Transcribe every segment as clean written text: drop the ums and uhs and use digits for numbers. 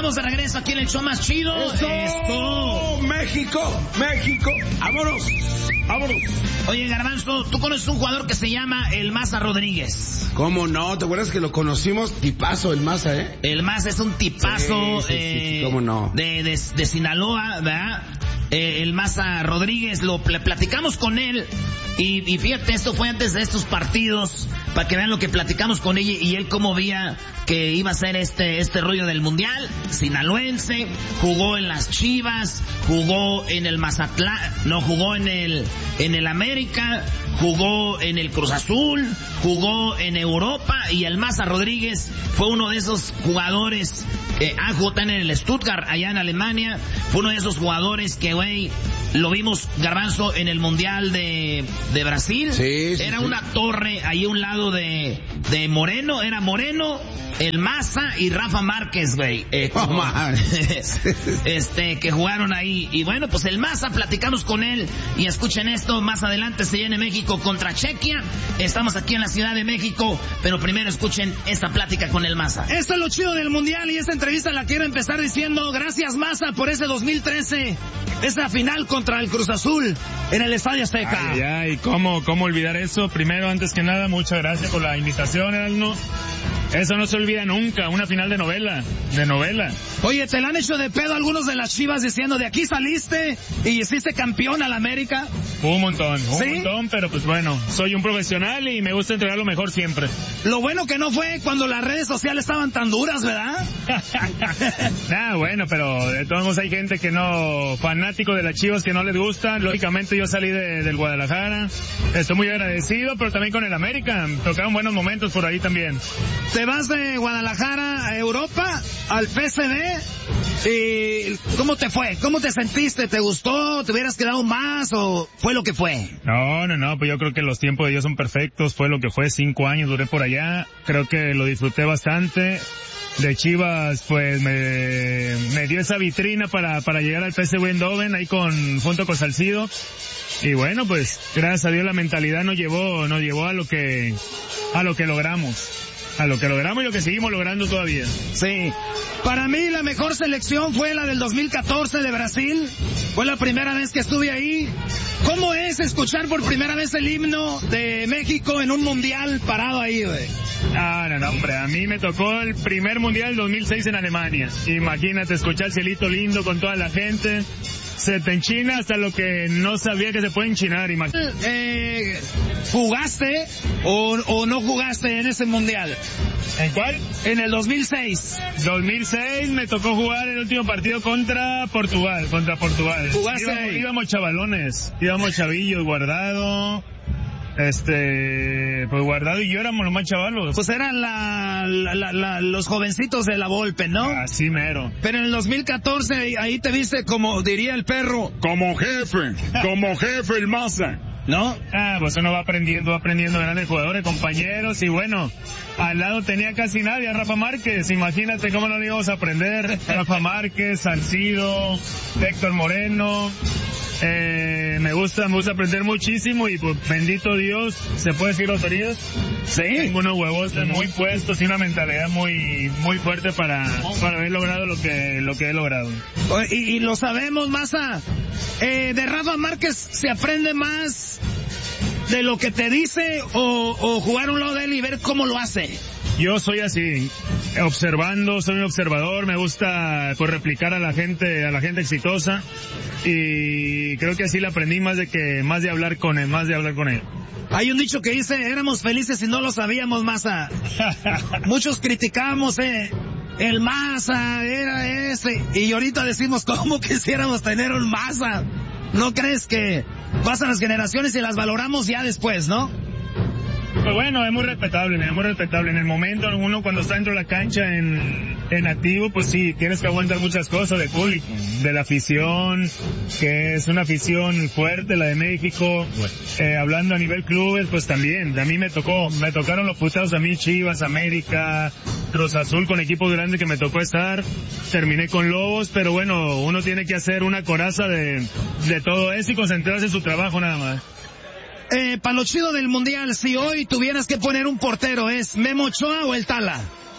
estamos de regreso aquí en el show más chido. ¡Esto! ¡México! ¡México! ¡Vámonos! ¡Vámonos! Oye, Garbanzo, ¿tú conoces un jugador que se llama el Maza Rodríguez? ¿Cómo no? ¿Te acuerdas que lo conocimos? Tipazo el Maza, ¿eh? El Maza es un tipazo, sí, ¿cómo no? de Sinaloa, ¿verdad? El Maza Rodríguez, lo platicamos con él. Y fíjate, esto fue antes de estos partidos, para que vean lo que platicamos con ella y él cómo veía que iba a ser este rollo del mundial. Sinaloense, jugó en las Chivas, jugó en el Mazatlán, no, jugó en el América, jugó en el Cruz Azul, jugó en Europa, y el Maza Rodríguez fue uno de esos jugadores, jugó en el Stuttgart, allá en Alemania, fue uno de esos jugadores que, güey, lo vimos, Garbanzo, en el mundial de Brasil. Sí, era una torre ahí a un lado de Moreno, era Moreno, el Maza y Rafa Márquez, güey. Que jugaron ahí. Y bueno, pues el Maza, platicamos con él. Y escuchen esto, más adelante se viene México contra Chequia. Estamos aquí en la Ciudad de México, pero primero escuchen esta plática con el Maza. Esto es lo chido del mundial y esta entrevista la quiero empezar diciendo gracias, Maza, por ese 2013, esa final contra el Cruz Azul en el Estadio Azteca. Ay, ¿cómo olvidar eso? Primero, antes que nada, muchas gracias por la invitación, Erasmo. Eso no se olvida nunca, una final de novela. Oye, ¿te la han hecho de pedo algunos de las Chivas diciendo de aquí saliste y hiciste campeón al América? Un montón, pero pues bueno, soy un profesional y me gusta entregar lo mejor siempre. Lo bueno que no fue cuando las redes sociales estaban tan duras, ¿verdad? Bueno, pero de todos modos hay gente que no, fanático de las Chivas, que no les gusta. Lógicamente yo salí del Guadalajara, estoy muy agradecido, pero también con el América, tocaron buenos momentos por ahí también. Te vas de Guadalajara a Europa, al PSV, y ¿cómo te fue? ¿Cómo te sentiste? ¿Te gustó? ¿Te hubieras quedado más o fue lo que fue? No, pues yo creo que los tiempos de Dios son perfectos, fue lo que fue, 5 años duré por allá, creo que lo disfruté bastante. De Chivas, pues me dio esa vitrina para llegar al PSV Eindhoven, ahí junto con Salcido. Y bueno, pues gracias a Dios la mentalidad nos llevó a lo que logramos. A lo que logramos y lo que seguimos logrando todavía. Sí. Para mí la mejor selección fue la del 2014 de Brasil. Fue la primera vez que estuve ahí. ¿Cómo es escuchar por primera vez el himno de México en un mundial parado ahí, güey? No, hombre, a mí me tocó el primer mundial del 2006 en Alemania. Imagínate escuchar Cielito Lindo con toda la gente. Se te enchina hasta lo que no sabía que se puede enchinar, imagínate. ¿Jugaste o no jugaste en ese mundial? ¿En cuál? En el 2006. 2006 me tocó jugar el último partido contra Portugal. ¿Jugaste ahí? Íbamos chavalones, íbamos Chavillo, Guardado, pues Guardado y yo éramos los más chavalos. Pues eran los jovencitos de la Volpe, ¿no? Así mero. Pero en el 2014 ahí te viste, como diría el perro, como jefe el Maza, ¿no? Pues uno va aprendiendo grandes jugadores, compañeros, y bueno, al lado tenía casi nadie, a Rafa Márquez, imagínate cómo no le íbamos a aprender. Rafa Márquez, Salcido, Héctor Moreno. Me gusta aprender muchísimo y pues bendito Dios, ¿se puede decir groserías? Sí. Tengo unos huevos muy puestos y una mentalidad muy fuerte para haber logrado lo que he logrado. Y lo sabemos, Maza, de Rafa Márquez se aprende más de lo que te dice o jugar a un lado de él y ver cómo lo hace. Yo soy así, soy un observador, me gusta pues replicar a la gente exitosa y creo que así le aprendí más de hablar con él. Hay un dicho que dice, éramos felices y no lo sabíamos, Maza. Muchos criticamos, el Maza era ese, y ahorita decimos cómo quisiéramos tener un Maza. ¿No crees que pasan las generaciones y las valoramos ya después, no? Pues bueno, es muy respetable. En el momento, uno cuando está dentro de la cancha en activo, pues sí, tienes que aguantar muchas cosas del público, de la afición, que es una afición fuerte, la de México. Hablando a nivel clubes, pues también, a mí me tocaron los puteados a mí, Chivas, América, Cruz Azul, con equipos grandes que me tocó estar. Terminé con Lobos, pero bueno, uno tiene que hacer una coraza de todo eso y concentrarse en su trabajo nada más. Para lo chido del mundial, si hoy tuvieras que poner un portero, ¿es Memo Ochoa o el Tala?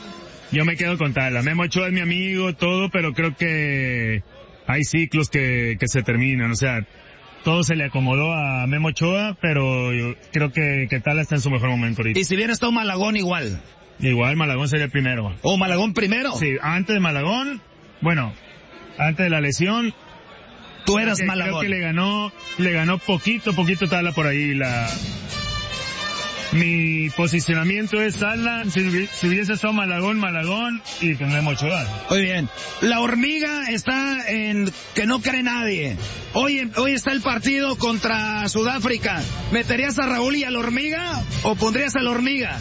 yo me quedo con Tala. Memo Ochoa es mi amigo, todo, pero creo que hay ciclos que se terminan, o sea, todo se le acomodó a Memo Ochoa, pero yo creo que Tala está en su mejor momento ahorita. Y si bien está un Malagón igual. Igual Malagón sería el primero. ¿O Malagón primero? Sí, antes de Malagón, bueno, antes de la lesión. Tú eras Malagón. Creo que le ganó poquito Tala por ahí. Mi posicionamiento es Tala, si hubiese estado Malagón y que Memo Ochoa. Muy bien. La Hormiga está en que no cree nadie. Hoy está el partido contra Sudáfrica. ¿Meterías a Raúl y a la Hormiga o pondrías a la Hormiga?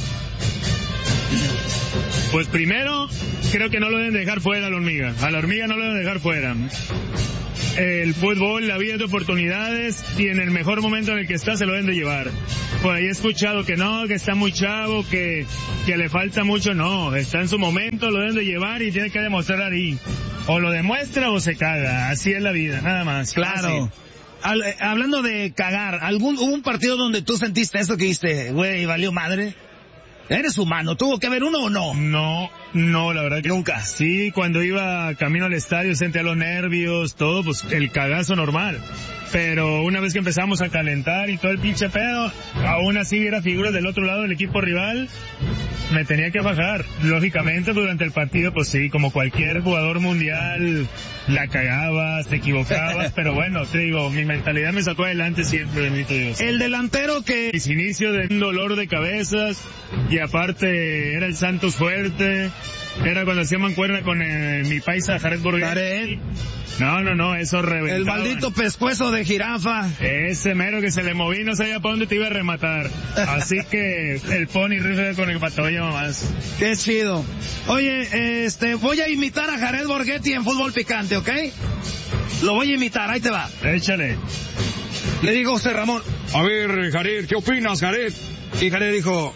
Pues primero, creo que no lo deben dejar fuera a la Hormiga. A la Hormiga no lo deben dejar fuera. El fútbol, la vida es de oportunidades y en el mejor momento en el que está se lo deben de llevar. Por ahí he escuchado que no, que está muy chavo, que le falta mucho. No, está en su momento, lo deben de llevar y tiene que demostrar ahí. O lo demuestra o se caga. Así es la vida, nada más. Claro. Hablando de cagar, ¿hubo un partido donde tú sentiste eso que dijiste, güey, valió madre? ¿Eres humano? ¿Tuvo que haber uno o no? No, la verdad que nunca. Sí, cuando iba camino al estadio sentía los nervios, todo, pues el cagazo normal. Pero una vez que empezamos a calentar y todo el pinche pedo, aún así era figuras del otro lado del equipo rival, me tenía que bajar. Lógicamente durante el partido, pues sí, como cualquier jugador mundial, la cagabas, te equivocabas, pero bueno, te digo, mi mentalidad me sacó adelante siempre, bendito Dios. El delantero que... Mis inicios de un dolor de cabezas, y aparte era el Santos fuerte, era cuando hacía mancuerna con mi paisa Jared Borghetti. No, eso reventaba. El maldito pescuezo de jirafa. Ese mero que se le moví, no sabía para dónde te iba a rematar. Así que el pony rifle con el patoya más. Qué chido. Oye, voy a imitar a Jared Borghetti en Fútbol Picante, ¿ok? Lo voy a imitar, ahí te va. Échale. Le digo José Ramón. A ver, Jared, ¿qué opinas, Jared? Y Jared dijo,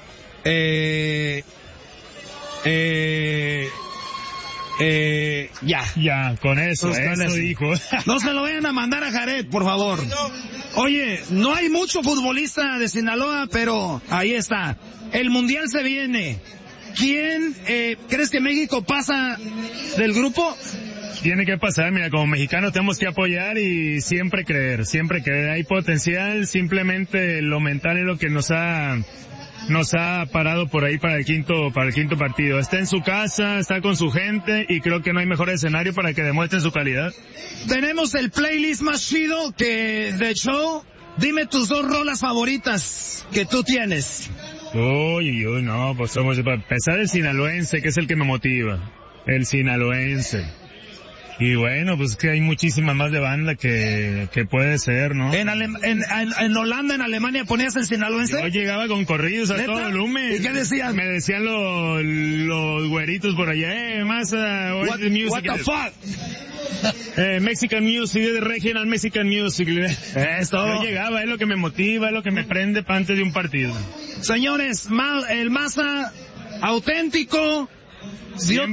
Ya, con eso dijo. No se lo vayan a mandar a Jared, por favor. Oye, no hay mucho futbolista de Sinaloa, pero ahí está. El Mundial se viene. ¿Quién crees que México pasa del grupo? Tiene que pasar, mira, como mexicanos tenemos que apoyar y siempre creer. Hay potencial, simplemente lo mental es lo que nos ha parado por ahí para el quinto partido. Está en su casa, está con su gente y creo que no hay mejor escenario para que demuestren su calidad. Tenemos el playlist más chido de show. Dime tus 2 rolas favoritas que tú tienes. Uy, no, pues somos, para empezar, el sinaloense, que es el que me motiva. El sinaloense. Y bueno, pues que hay muchísima más de banda que puede ser, ¿no? En Holanda, en Alemania, ¿ponías el sinaloense? Yo llegaba con corridos a todo volumen. ¿Y qué decían? Me decían los güeritos por allá, what the fuck? Mexican music, regional Mexican music. Yo llegaba, es lo que me motiva, es lo que me prende para antes de un partido. Señores, el Maza auténtico, dio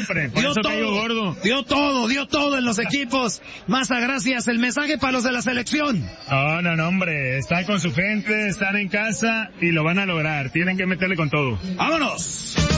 todo en los equipos. Maza, gracias. El mensaje para los de la selección. No, hombre, están con su gente, están en casa y lo van a lograr. Tienen que meterle con todo. ¡Vámonos!